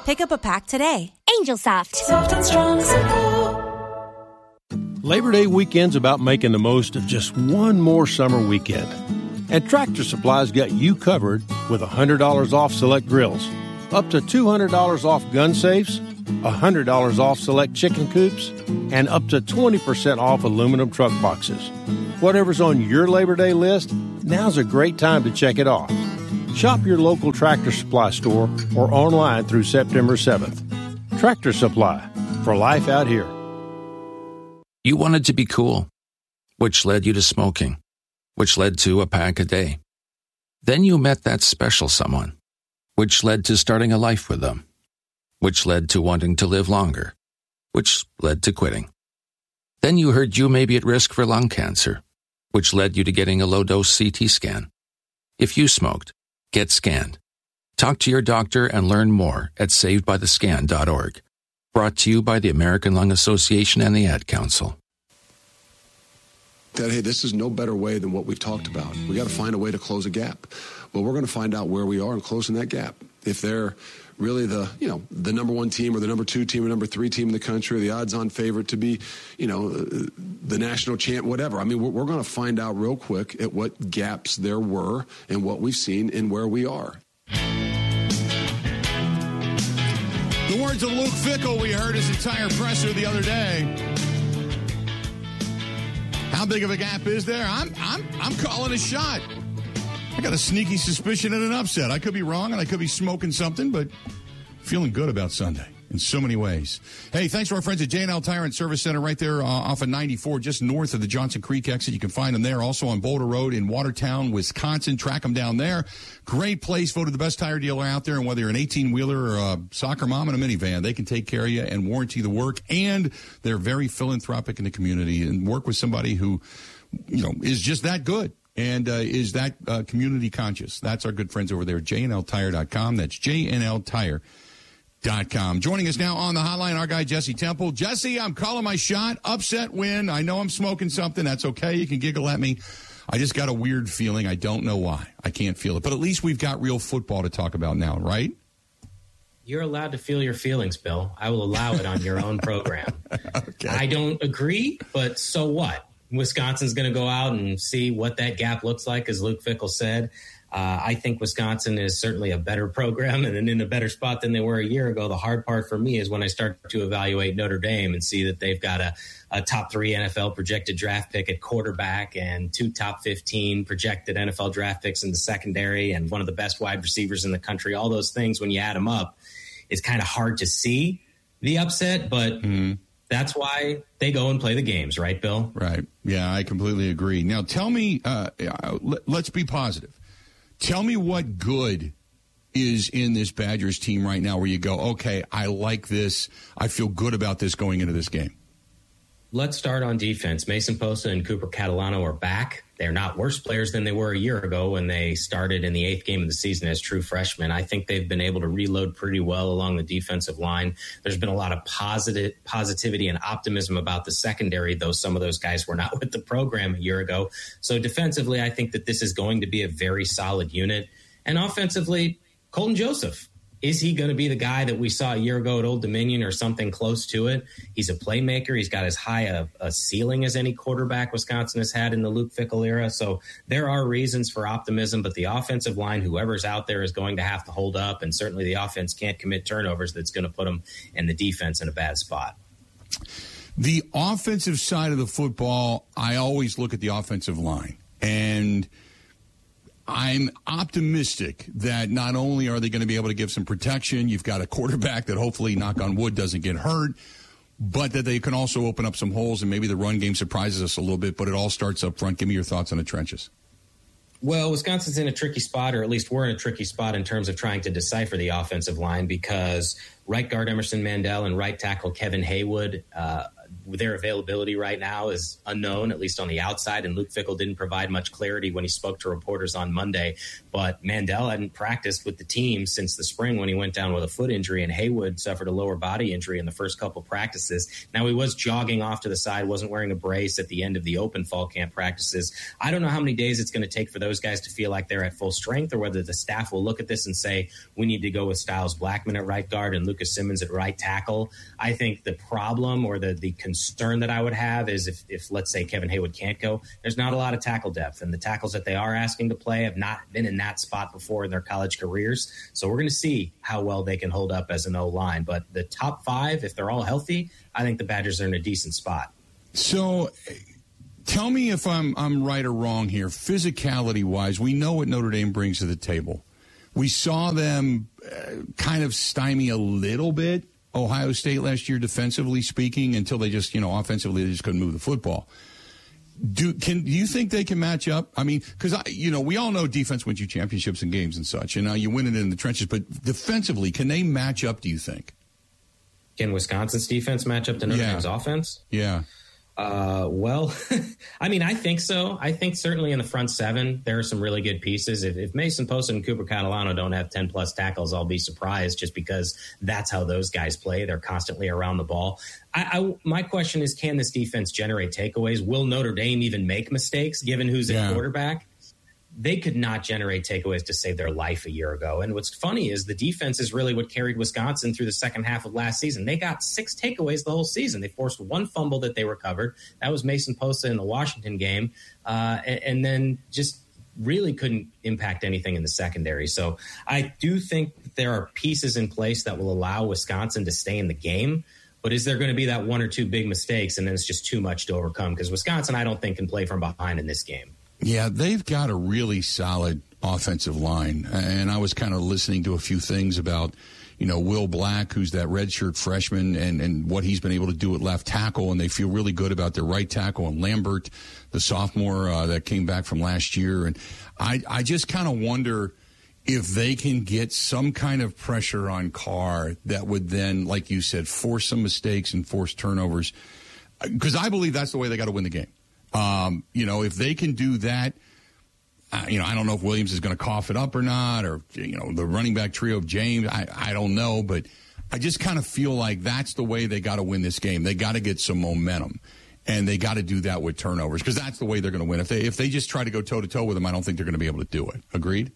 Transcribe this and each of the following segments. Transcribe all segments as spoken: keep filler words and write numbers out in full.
Pick up a pack today. Angel Soft. Soft and strong, simple. Labor Day weekend's about making the most of just one more summer weekend. And Tractor Supply's got you covered with one hundred dollars off select grills, up to two hundred dollars off gun safes, one hundred dollars off select chicken coops, and up to twenty percent off aluminum truck boxes. Whatever's on your Labor Day list, now's a great time to check it off. Shop your local Tractor Supply store or online through September seventh. Tractor Supply, for life out here. You wanted to be cool, which led you to smoking, which led to a pack a day. Then you met that special someone, which led to starting a life with them, which led to wanting to live longer, which led to quitting. Then you heard you may be at risk for lung cancer, which led you to getting a low-dose C T scan. If you smoked, get scanned. Talk to your doctor and learn more at saved by the scan dot org. Brought to you by the American Lung Association and the Ad Council. That, hey, this is no better way than what we've talked about. We got to find a way to close a gap. Well, we're going to find out where we are in closing that gap. If they're really the, you know, the number one team or the number two team or number three team in the country, or the odds-on favorite to be, you know, the national champ, whatever. I mean, we're, we're going to find out real quick at what gaps there were and what we've seen and where we are. The words of Luke Fickell we heard his entire presser the other day. How big of a gap is there? I'm I'm I'm calling a shot. I got a sneaky suspicion at an upset. I could be wrong and I could be smoking something, but feeling good about Sunday in so many ways. Hey, thanks to our friends at J and L Tire and Service Center right there uh, off of ninety-four, just north of the Johnson Creek exit. You can find them there. Also on Boulder Road in Watertown, Wisconsin. Track them down there. Great place. Voted the best tire dealer out there. And whether you're an eighteen-wheeler or a soccer mom in a minivan, they can take care of you and warranty the work. And they're very philanthropic in the community and work with somebody who, you know, is just that good. And uh, is that uh, community conscious. That's our good friends over there at J N L tire dot com. That's J N L tire dot com. Joining us now on the hotline, our guy Jesse Temple. Jesse, I'm calling my shot. Upset win. I know I'm smoking something. That's okay. You can giggle at me. I just got a weird feeling. I don't know why. I can't feel it. But at least we've got real football to talk about now, right? You're allowed to feel your feelings, Bill. I will allow it on your own program. Okay. I don't agree, but so what? Wisconsin's going to go out and see what that gap looks like, as Luke Fickell said. Uh, I think Wisconsin is certainly a better program and in a better spot than they were a year ago. The hard part for me is when I start to evaluate Notre Dame and see that they've got a, a top three N F L projected draft pick at quarterback and two top fifteen projected N F L draft picks in the secondary and one of the best wide receivers in the country. All those things, when you add them up, it's kind of hard to see the upset, but mm-hmm. That's why they go and play the games, right, Bill? Right. Yeah, I completely agree. Now, tell me, uh, let's be positive. Tell me what good is in this Badgers team right now where you go, okay, I like this. I feel good about this going into this game. Let's start on defense. Mason Posa and Cooper Catalano are back. They're not worse players than they were a year ago when they started in the eighth game of the season as true freshmen. I think they've been able to reload pretty well along the defensive line. There's been a lot of positive positivity and optimism about the secondary, though some of those guys were not with the program a year ago. So defensively, I think that this is going to be a very solid unit. And offensively, Colton Joseph. Is he going to be the guy that we saw a year ago at Old Dominion or something close to it? He's a playmaker. He's got as high a, a ceiling as any quarterback Wisconsin has had in the Luke Fickell era. So there are reasons for optimism, but the offensive line, whoever's out there, is going to have to hold up. And certainly the offense can't commit turnovers. That's going to put them and the defense in a bad spot. The offensive side of the football, I always look at the offensive line. And I'm optimistic that not only are they going to be able to give some protection, you've got a quarterback that hopefully, knock on wood, doesn't get hurt, but that they can also open up some holes and maybe the run game surprises us a little bit, but it all starts up front. Give me your thoughts on the trenches. Well, Wisconsin's in a tricky spot, or at least we're in a tricky spot in terms of trying to decipher the offensive line because right guard Emerson Mandel and right tackle Kevin Haywood, uh, their availability right now is unknown, at least on the outside, and Luke Fickell didn't provide much clarity when he spoke to reporters on Monday. But Mandel hadn't practiced with the team since the spring when he went down with a foot injury, and Haywood suffered a lower body injury in the first couple practices. Now, he was jogging off to the side, wasn't wearing a brace at the end of the open fall camp practices. I don't know how many days it's going to take for those guys to feel like they're at full strength, or whether the staff will look at this and say, we need to go with Styles Blackman at right guard and Lucas Simmons at right tackle. I think the problem or the, the concern that I would have is if, if, let's say, Kevin Haywood can't go, there's not a lot of tackle depth, and the tackles that they are asking to play have not been in that spot before in their college careers. So we're going to see how well they can hold up as an O-line. But the top five, if they're all healthy, I think the Badgers are in a decent spot. So tell me if I'm I'm right or wrong here. Physicality-wise, we know what Notre Dame brings to the table. We saw them uh, kind of stymie a little bit Ohio State last year, defensively speaking, until they just, you know, offensively they just couldn't move the football. Do can do you think they can match up? I mean, because, you know, we all know defense wins you championships and games and such, and now you win it in the trenches. But defensively, can they match up, do you think? Can Wisconsin's defense match up to Notre yeah. Dame's offense? Yeah. Uh, well, I mean, I think so. I think certainly in the front seven, there are some really good pieces. If, if Mason Posa and Cooper Catalano don't have ten plus tackles, I'll be surprised, just because that's how those guys play. They're constantly around the ball. I, I, my question is, can this defense generate takeaways? Will Notre Dame even make mistakes, given who's yeah. at quarterback? They could not generate takeaways to save their life a year ago. And what's funny is the defense is really what carried Wisconsin through the second half of last season. They got six takeaways the whole season. They forced one fumble that they recovered. That was Mason Posa in the Washington game. Uh, and, and then just really couldn't impact anything in the secondary. So I do think that there are pieces in place that will allow Wisconsin to stay in the game. But is there going to be that one or two big mistakes, and then it's just too much to overcome? Because Wisconsin, I don't think, can play from behind in this game. Yeah, they've got a really solid offensive line. And I was kind of listening to a few things about, you know, Will Black, who's that redshirt freshman, and, and what he's been able to do at left tackle. And they feel really good about their right tackle, and Lambert, the sophomore uh, that came back from last year. And I, I just kind of wonder if they can get some kind of pressure on Carr that would then, like you said, force some mistakes and force turnovers. Because I believe that's the way they got to win the game. Um, you know, if they can do that, uh, you know, I don't know if Williams is going to cough it up or not, or, you know, the running back trio of James, I, I don't know, but I just kind of feel like that's the way they got to win this game. They got to get some momentum, and they got to do that with turnovers, because that's the way they're going to win. If they, if they just try to go toe-to-toe with them, I don't think they're going to be able to do it. Agreed?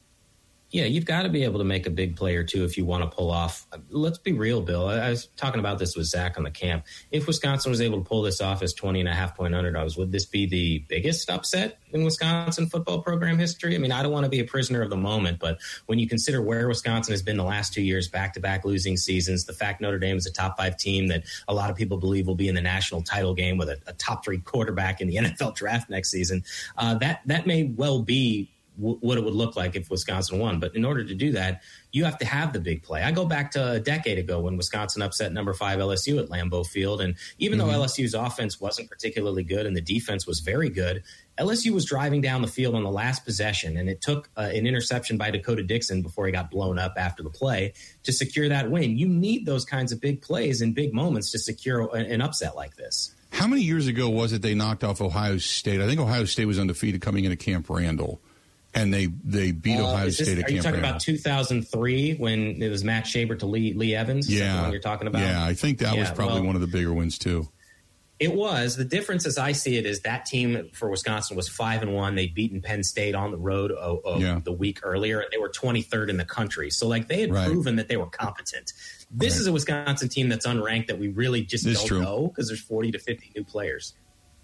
Yeah, you've got to be able to make a big play or two if you want to pull off. Let's be real, Bill. I was talking about this with Zach on the camp. If Wisconsin was able to pull this off as twenty and a half point underdogs, would this be the biggest upset in Wisconsin football program history? I mean, I don't want to be a prisoner of the moment, but when you consider where Wisconsin has been the last two years, back-to-back losing seasons, the fact Notre Dame is a top five team that a lot of people believe will be in the national title game with a, a top three quarterback in the N F L draft next season, uh, that that may well be what it would look like if Wisconsin won. But in order to do that, you have to have the big play. I go back to a decade ago when Wisconsin upset number five L S U at Lambeau Field. And even mm-hmm. though L S U's offense wasn't particularly good and the defense was very good, L S U was driving down the field on the last possession, and it took uh, an interception by Dakota Dixon before he got blown up after the play to secure that win. You need those kinds of big plays and big moments to secure an upset like this. How many years ago was it they knocked off Ohio State? I think Ohio State was undefeated coming into Camp Randall. And they, they beat uh, Ohio this, State at Camp Are you talking Randall. about two thousand three when it was Matt Shaber to Lee, Lee Evans? Is yeah. that the one you're talking about? Yeah, I think that yeah, was probably well, one of the bigger wins, too. It was. The difference, as I see it, is that team for Wisconsin was five and one. They'd beaten Penn State on the road oh, oh, yeah. the week earlier. They were twenty-third in the country. So, like, they had right. proven that they were competent. This right. is a Wisconsin team that's unranked that we really just this don't true. know because there's forty to fifty new players.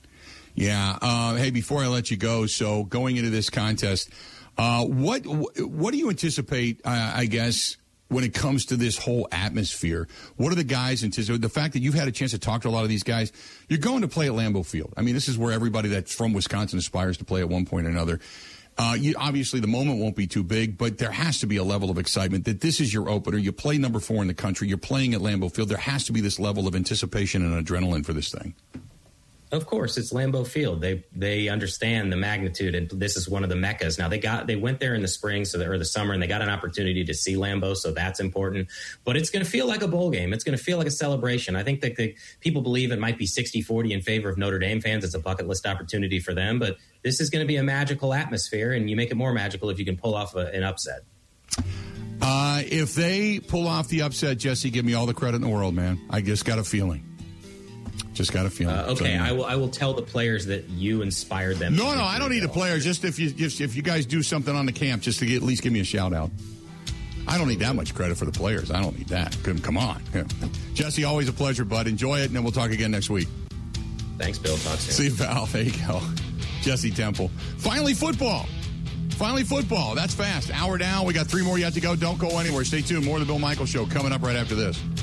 Yeah. Uh, hey, before I let you go, so going into this contest, Uh, what what do you anticipate, uh, I guess, when it comes to this whole atmosphere? What are the guys anticipate? The fact that you've had a chance to talk to a lot of these guys, you're going to play at Lambeau Field. I mean, this is where everybody that's from Wisconsin aspires to play at one point or another. Uh, you, obviously, the moment won't be too big, but there has to be a level of excitement that this is your opener. You play number four in the country. You're playing at Lambeau Field. There has to be this level of anticipation and adrenaline for this thing. Of course, it's Lambeau Field. They they understand the magnitude, and this is one of the meccas. Now they got they went there in the spring, so the, or the summer, and they got an opportunity to see Lambeau, so that's important. But it's going to feel like a bowl game. It's going to feel like a celebration. I think that the, people believe it might be sixty forty in favor of Notre Dame fans. It's a bucket list opportunity for them, but this is going to be a magical atmosphere, and you make it more magical if you can pull off a, an upset. Uh, if they pull off the upset, Jesse, give me all the credit in the world, man. I just got a feeling. Just got a feeling. Uh, okay, so, I will. I will tell the players that you inspired them. No, no, I don't need the players. Just if you if, if you guys do something on the camp, just to get, at least give me a shout out. I don't need that much credit for the players. I don't need that. Come on, Jesse. Always a pleasure, bud. Enjoy it, and then we'll talk again next week. Thanks, Bill. Talk soon. See you, Val. There you go, Jesse Temple. Finally, football. Finally, football. That's fast. Hour down. We got three more yet to go. Don't go anywhere. Stay tuned. More of the Bill Michaels Show coming up right after this.